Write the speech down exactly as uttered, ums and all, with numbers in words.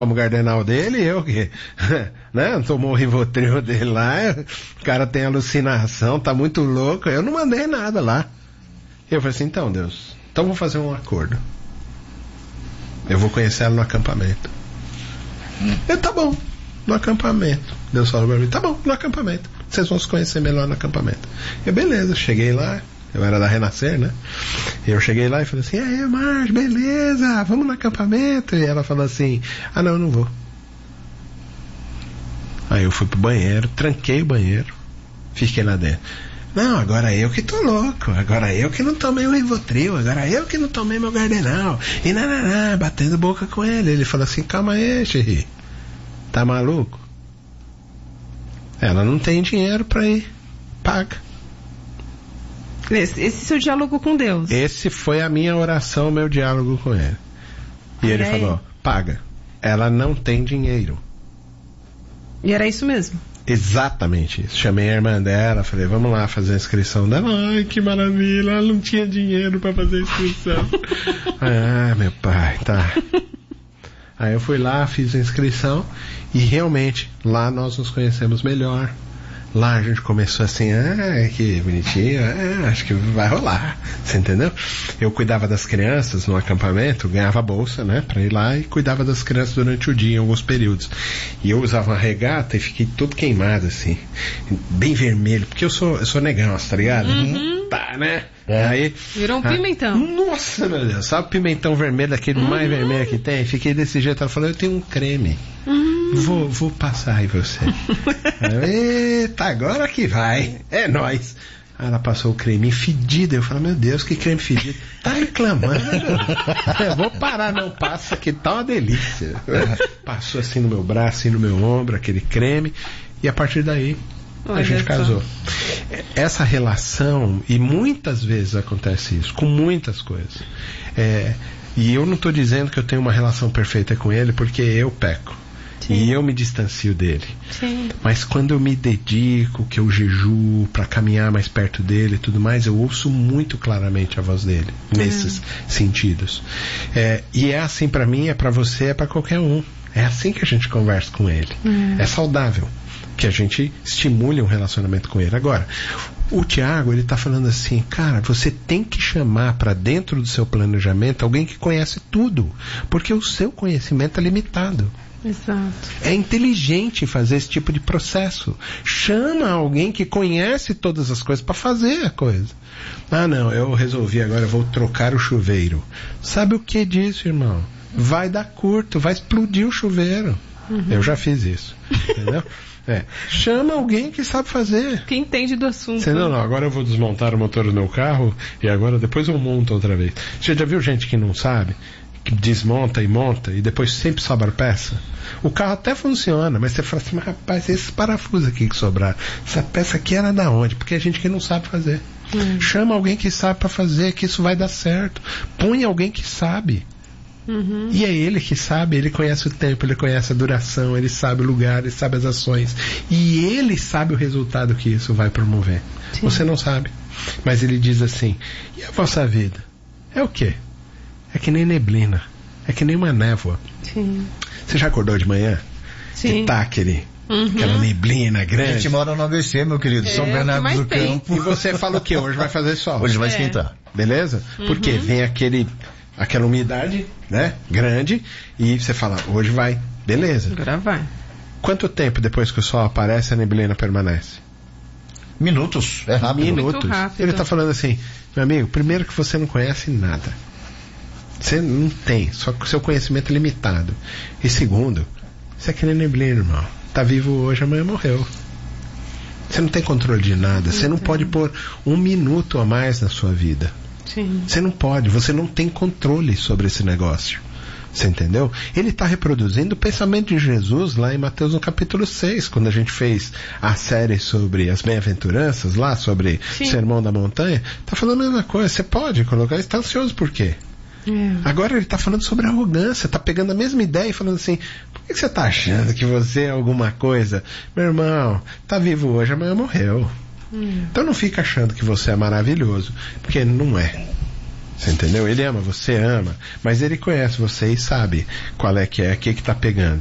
como gardenal dele, eu que, né, tomou o Rivotril dele lá, o cara tem alucinação, tá muito louco, eu não mandei nada lá. Eu falei assim, então Deus, então vou fazer um acordo. Eu vou conhecer ela no acampamento. Eu, tá bom, no acampamento. Deus falou pra mim, tá bom, no acampamento. Vocês vão se conhecer melhor no acampamento. Eu, beleza, cheguei lá. Eu era da Renascer, né? Eu cheguei lá e falei assim, aí, Marge, beleza, vamos no acampamento. E ela falou assim, ah, não, eu não vou. Aí eu fui pro banheiro, tranquei o banheiro, fiquei lá dentro. Não, agora eu que tô louco, agora eu que não tomei o Rivotril, agora eu que não tomei meu Gardenal. E nananá, batendo boca com ele. Ele falou assim, calma aí, Xerri, tá maluco? Ela não tem dinheiro pra ir, paga. Esse, esse seu diálogo com Deus. Esse foi a minha oração, meu diálogo com ele. E ele é. falou, paga. Ela não tem dinheiro. E era isso mesmo? Exatamente isso. Chamei a irmã dela, falei, vamos lá fazer a inscrição dela. Ai, que maravilha, ela não tinha dinheiro pra fazer a inscrição. Ah, meu pai, tá. Aí eu fui lá, fiz a inscrição e realmente lá nós nos conhecemos melhor. Lá a gente começou assim, ah, que bonitinho, ah, acho que vai rolar, você entendeu? Eu cuidava das crianças no acampamento, ganhava bolsa, né, pra ir lá e cuidava das crianças durante o dia, em alguns períodos. E eu usava uma regata e fiquei todo queimado, assim, bem vermelho, porque eu sou, eu sou negão, tá ligado? Uhum. Tá, né? É. Aí, virou um ah, pimentão. Nossa, meu Deus, sabe o pimentão vermelho, aquele uhum. mais vermelho que tem? Fiquei desse jeito, ela falou, eu tenho um creme. Uhum. Vou, vou passar aí você. Eita, agora que vai. É nóis. Aí ela passou o creme fedido. Eu falei, meu Deus, que creme fedido. Tá reclamando. Eu vou parar, não passa, que tá uma delícia. Passou assim no meu braço, assim no meu ombro, aquele creme. E a partir daí, a Olha gente casou. Só. Essa relação, e muitas vezes acontece isso, com muitas coisas. É, e eu não estou dizendo que eu tenho uma relação perfeita com ele, porque eu peco. Sim. E eu me distancio dele. Sim. Mas quando eu me dedico, que eu jejuo para caminhar mais perto dele e tudo mais, eu ouço muito claramente a voz dele, nesses uhum. sentidos. É, e é assim para mim, é para você, é para qualquer um. É assim que a gente conversa com ele. Uhum. É saudável que a gente estimule um relacionamento com ele. Agora, o Tiago, ele tá falando assim, cara, você tem que chamar para dentro do seu planejamento alguém que conhece tudo, porque o seu conhecimento é limitado. Exato. É inteligente fazer esse tipo de processo. Chama alguém que conhece todas as coisas para fazer a coisa. Ah, não, eu resolvi agora, eu vou trocar o chuveiro. Sabe o que disso, irmão? Vai dar curto, vai explodir o chuveiro. Uhum. Eu já fiz isso, entendeu? É. Chama alguém que sabe fazer. Que entende do assunto. Você, não, não, agora eu vou desmontar o motor do meu carro e agora depois eu monto outra vez. Você já viu gente que não sabe? Que desmonta e monta e depois sempre sobra peça? O carro até funciona, mas você fala assim, mas rapaz, esses parafusos aqui que sobraram, essa peça aqui era da onde? Porque é gente que não sabe fazer. Hum. Chama alguém que sabe para fazer, que isso vai dar certo. Põe alguém que sabe. Uhum. E é ele que sabe, ele conhece o tempo, ele conhece a duração, ele sabe o lugar, ele sabe as ações. E ele sabe o resultado que isso vai promover. Sim. Você não sabe. Mas ele diz assim, e a vossa vida? É o quê? É que nem neblina. É que nem uma névoa. Sim. Você já acordou de manhã? Sim. Que tá aquele, uhum. aquela neblina grande. A gente mora no A B C, meu querido. É, São Bernardo do tem. Campo. E você fala o quê? Hoje vai fazer sol. Hoje vai é. esquentar. Beleza? Uhum. Porque vem aquele, aquela umidade, né? Grande. E você fala, hoje vai. Beleza. Agora vai. Quanto tempo depois que o sol aparece, a neblina permanece? Minutos. É rápido. Minutos. Muito rápido. Ele tá falando assim, meu amigo, primeiro que você não conhece nada. Você não tem, só que o seu conhecimento é limitado. E segundo, você é que nem neblina, irmão. Tá vivo hoje, amanhã morreu. Você não tem controle de nada. Você não pode pôr um minuto a mais na sua vida. Sim. Você não pode, você não tem controle sobre esse negócio. Você entendeu? Ele está reproduzindo o pensamento de Jesus lá em Mateus no capítulo seis, quando a gente fez a série sobre as bem-aventuranças, lá sobre o Sermão da Montanha. Tá falando a mesma coisa. Você pode colocar, você está ansioso por quê? É. Agora ele está falando sobre arrogância, está pegando a mesma ideia e falando assim, por que você está achando que você é alguma coisa? Meu irmão, está vivo hoje, amanhã morreu. Hum. Então não fica achando que você é maravilhoso, porque não é. Você entendeu? Ele ama, você ama, mas ele conhece você e sabe qual é que é, o que que tá pegando.